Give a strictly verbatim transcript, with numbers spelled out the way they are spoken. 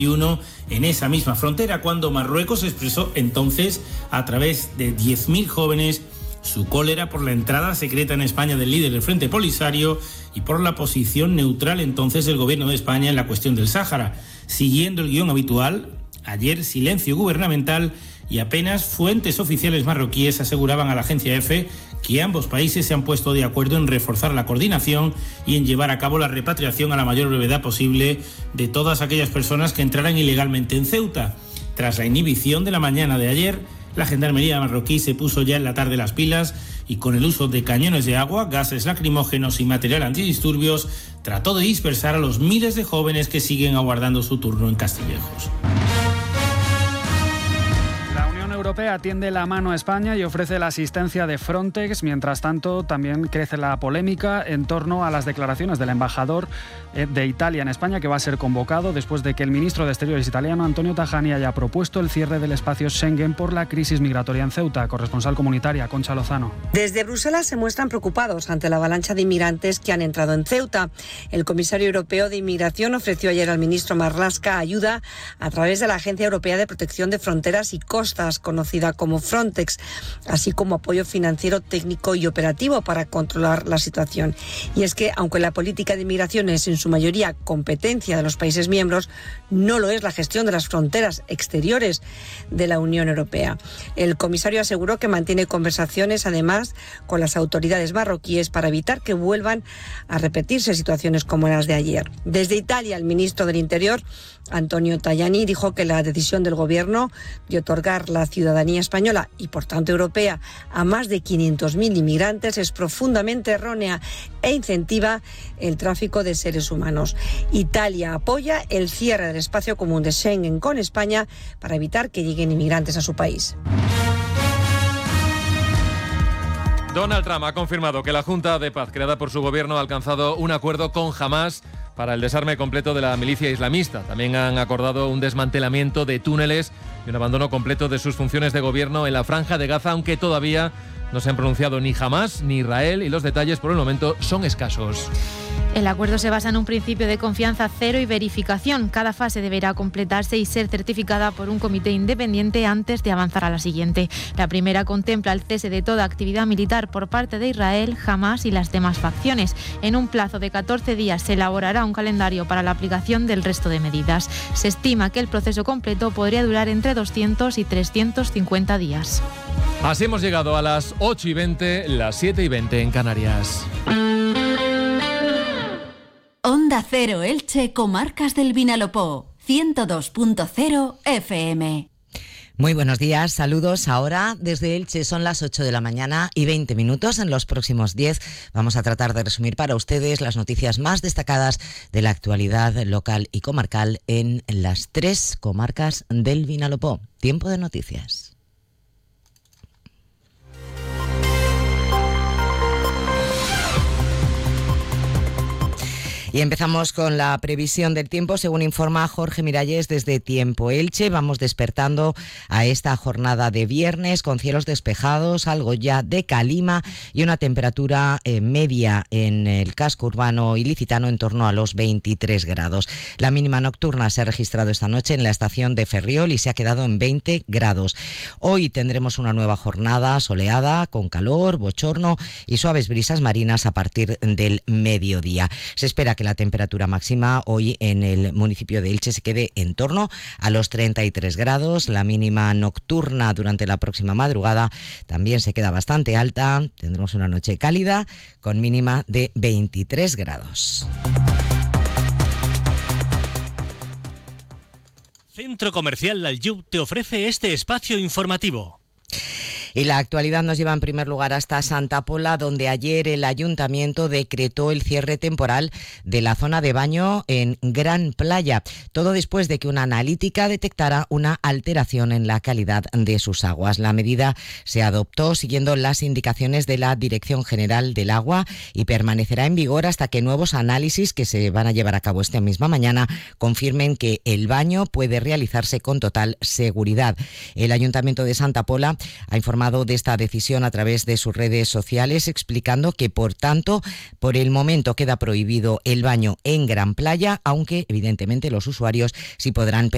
en esa misma frontera, cuando Marruecos expresó entonces a través de diez mil jóvenes su cólera por la entrada secreta en España del líder del Frente Polisario y por la posición neutral entonces del gobierno de España en la cuestión del Sáhara. Siguiendo el guión habitual, ayer silencio gubernamental y apenas fuentes oficiales marroquíes aseguraban a la agencia EFE que ambos países se han puesto de acuerdo en reforzar la coordinación y en llevar a cabo la repatriación a la mayor brevedad posible de todas aquellas personas que entraran ilegalmente en Ceuta. Tras la inhibición de la mañana de ayer, la gendarmería marroquí se puso ya en la tarde las pilas y con el uso de cañones de agua, gases lacrimógenos y material antidisturbios trató de dispersar a los miles de jóvenes que siguen aguardando su turno en Castillejos. La Unión Europea tiende la mano a España y ofrece la asistencia de Frontex. Mientras tanto, también crece la polémica en torno a las declaraciones del embajador de Italia en España, que va a ser convocado después de que el ministro de Exteriores italiano, Antonio Tajani, haya propuesto el cierre del espacio Schengen por la crisis migratoria en Ceuta. Corresponsal comunitaria, Concha Lozano. Desde Bruselas se muestran preocupados ante la avalancha de inmigrantes que han entrado en Ceuta. El comisario europeo de Inmigración ofreció ayer al ministro Marlaska ayuda a través de la Agencia Europea de Protección de Fronteras y Costas, conocida como Frontex, así como apoyo financiero, técnico y operativo para controlar la situación. Y es que, aunque la política de inmigración es en su mayoría competencia de los países miembros, no lo es la gestión de las fronteras exteriores de la Unión Europea. El comisario aseguró que mantiene conversaciones, además, con las autoridades marroquíes para evitar que vuelvan a repetirse situaciones como las de ayer. Desde Italia, el ministro del Interior, Antonio Tajani, dijo que la decisión del gobierno de otorgar la ciudadanía española y, por tanto, europea a más de quinientos mil inmigrantes es profundamente errónea e incentiva el tráfico de seres humanos. Italia apoya el cierre del espacio común de Schengen con España para evitar que lleguen inmigrantes a su país. Donald Trump ha confirmado que la Junta de Paz creada por su gobierno ha alcanzado un acuerdo con Hamás para el desarme completo de la milicia islamista. También han acordado un desmantelamiento de túneles y un abandono completo de sus funciones de gobierno en la Franja de Gaza, aunque todavía no se han pronunciado ni Hamás ni Israel y los detalles por el momento son escasos. El acuerdo se basa en un principio de confianza cero y verificación. Cada fase deberá completarse y ser certificada por un comité independiente antes de avanzar a la siguiente. La primera contempla el cese de toda actividad militar por parte de Israel, Hamás y las demás facciones. En un plazo de catorce días se elaborará un calendario para la aplicación del resto de medidas. Se estima que el proceso completo podría durar entre doscientos y trescientos cincuenta días. Así hemos llegado a las ocho y veinte, las siete y veinte en Canarias. Onda Cero Elche, Comarcas del Vinalopó, ciento dos punto cero F M. Muy buenos días, saludos. Ahora desde Elche son las ocho de la mañana y veinte minutos. En los próximos diez vamos a tratar de resumir para ustedes las noticias más destacadas de la actualidad local y comarcal en las tres comarcas del Vinalopó. Tiempo de noticias. Y empezamos con la previsión del tiempo. Según informa Jorge Miralles desde Tiempo Elche, vamos despertando a esta jornada de viernes con cielos despejados, algo ya de calima y una temperatura eh, media en el casco urbano ilicitano en torno a los veintitrés grados. La mínima nocturna se ha registrado esta noche en la estación de Ferriol y se ha quedado en veinte grados. Hoy tendremos una nueva jornada soleada con calor, bochorno y suaves brisas marinas a partir del mediodía. Se espera que que la temperatura máxima hoy en el municipio de Elche se quede en torno a los treinta y tres grados. La mínima nocturna durante la próxima madrugada también se queda bastante alta. Tendremos una noche cálida con mínima de veintitrés grados. Centro Comercial Lalyub te ofrece este espacio informativo. Y la actualidad nos lleva en primer lugar hasta Santa Pola, donde ayer el ayuntamiento decretó el cierre temporal de la zona de baño en Gran Playa. Todo después de que una analítica detectara una alteración en la calidad de sus aguas. La medida se adoptó siguiendo las indicaciones de la Dirección General del Agua y permanecerá en vigor hasta que nuevos análisis que se van a llevar a cabo esta misma mañana confirmen que el baño puede realizarse con total seguridad. El ayuntamiento de Santa Pola ha informado de esta decisión a través de sus redes sociales, explicando que, por tanto, por el momento queda prohibido el baño en Gran Playa, aunque evidentemente los usuarios sí podrán